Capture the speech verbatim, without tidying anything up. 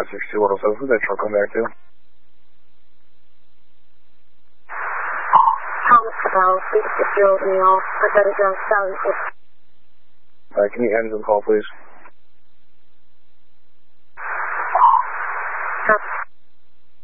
five six two one oh seven, that truck come back to? Thomas Cabell, six six zero Neil, I got it down seven six. Alright, can you end the call, please?